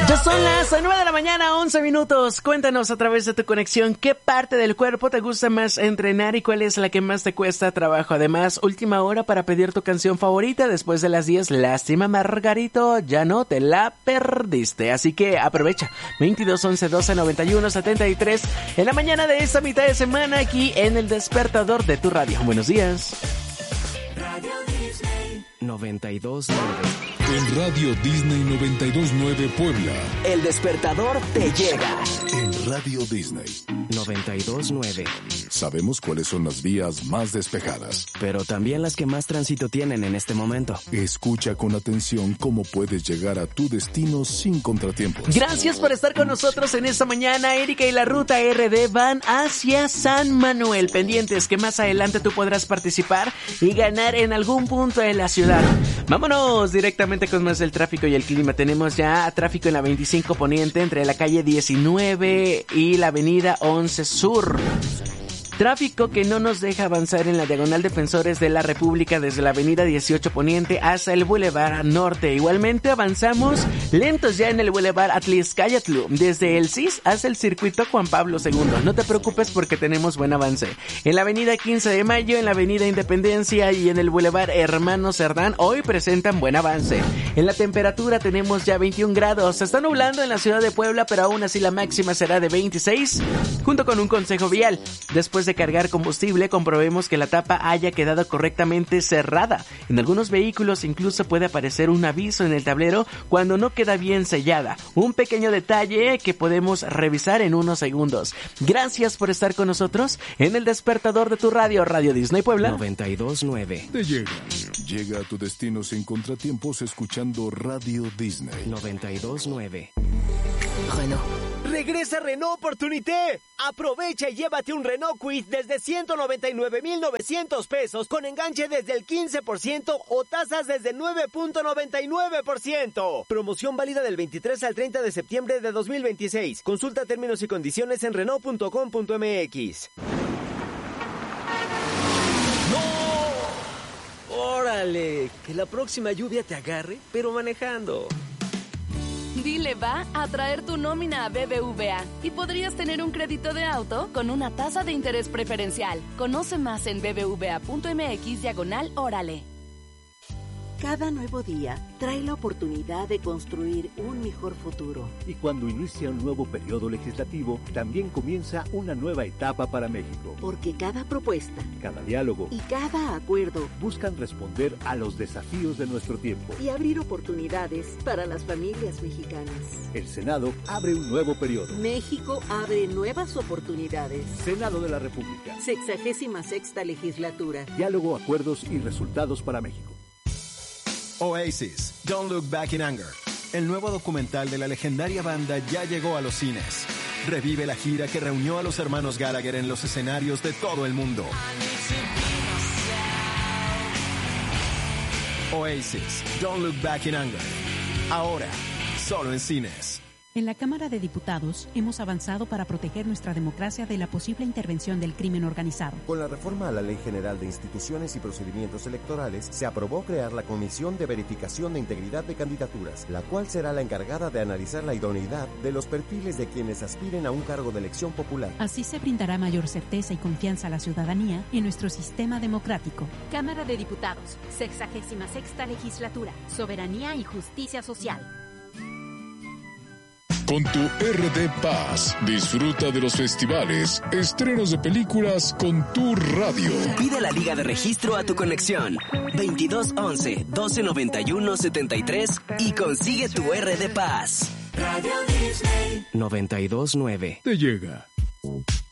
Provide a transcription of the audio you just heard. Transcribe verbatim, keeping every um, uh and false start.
Ya son las nueve de la mañana, once minutos. Cuéntanos a través de tu conexión qué parte del cuerpo te gusta más entrenar y cuál es la que más te cuesta trabajo. Además, última hora para pedir tu canción favorita después de las diez. Lástima, Margarito, ya no te la perdiste. Así que aprovecha. veintidós, once, doce, noventa y uno, setenta y tres en la mañana de esta mitad de semana aquí en El Despertador de tu radio. Buenos días. Radio Disney noventa y dos nueve. En Radio Disney noventa y dos nueve Puebla. El Despertador te llega. En Radio Disney noventa y dos nueve. Sabemos cuáles son las vías más despejadas, pero también las que más tránsito tienen en este momento. Escucha con atención cómo puedes llegar a tu destino sin contratiempos. Gracias por estar con nosotros en esta mañana. Erika y la Ruta R D van hacia San Manuel. Pendientes que más adelante tú podrás participar y ganar en algún punto de la ciudad. Vámonos directamente con más del tráfico y el clima. Tenemos ya tráfico en la veinticinco Poniente entre la calle diecinueve y la avenida once Sur. Tráfico que no nos deja avanzar en la diagonal Defensores de la República desde la avenida dieciocho Poniente hasta el Boulevard Norte. Igualmente avanzamos lentos ya en el Boulevard Atlixcáyatl, desde el C I S hasta el circuito Juan Pablo segundo. No te preocupes porque tenemos buen avance. En la avenida quince de mayo, en la avenida Independencia y en el Boulevard Hermano Cerdán hoy presentan buen avance. En la temperatura tenemos ya veintiún grados. Se está nublando en la ciudad de Puebla, pero aún así la máxima será de veintiséis, junto con un consejo vial. Después de cargar combustible, comprobemos que la tapa haya quedado correctamente cerrada. En algunos vehículos incluso puede aparecer un aviso en el tablero cuando no queda bien sellada. Un pequeño detalle que podemos revisar en unos segundos. Gracias por estar con nosotros en el Despertador de tu radio, Radio Disney Puebla noventa y dos nueve. Te llega. Llega a tu destino sin contratiempos escuchando Radio Disney noventa y dos nueve. Renault. Regresa Renault Opportunité. Aprovecha y llévate un Renault Kwid desde ciento noventa y nueve mil novecientos pesos con enganche desde el quince por ciento o tasas desde nueve punto noventa y nueve por ciento. Promoción válida del veintitrés al treinta de septiembre de dos mil veintiséis. Consulta términos y condiciones en renault punto com punto m x. ¡No! ¡Órale! Que la próxima lluvia te agarre, pero manejando. Dile va a traer tu nómina a B B V A y podrías tener un crédito de auto con una tasa de interés preferencial. Conoce más en bbva.mx diagonal órale. Cada nuevo día trae la oportunidad de construir un mejor futuro. Y cuando inicia un nuevo periodo legislativo, también comienza una nueva etapa para México. Porque cada propuesta, cada diálogo y cada acuerdo buscan responder a los desafíos de nuestro tiempo y abrir oportunidades para las familias mexicanas. El Senado abre un nuevo periodo. México abre nuevas oportunidades. Senado de la República. Sexagésima sexta legislatura. Diálogo, acuerdos y resultados para México. Oasis, Don't Look Back in Anger. El nuevo documental de la legendaria banda ya llegó a los cines. Revive la gira que reunió a los hermanos Gallagher en los escenarios de todo el mundo. Oasis, Don't Look Back in Anger. Ahora, solo en cines. En la Cámara de Diputados hemos avanzado para proteger nuestra democracia de la posible intervención del crimen organizado. Con la reforma a la Ley General de Instituciones y Procedimientos Electorales, se aprobó crear la Comisión de Verificación de Integridad de Candidaturas, la cual será la encargada de analizar la idoneidad de los perfiles de quienes aspiren a un cargo de elección popular. Así se brindará mayor certeza y confianza a la ciudadanía en nuestro sistema democrático. Cámara de Diputados, sexagésima sexta legislatura, soberanía y justicia social. Con tu R D Paz, disfruta de los festivales, estrenos de películas con tu radio. Pide la liga de registro a tu conexión. veintidós once, doce noventa y uno, setenta y tres y consigue tu R D Paz. Radio Disney noventa y dos nueve. Te llega.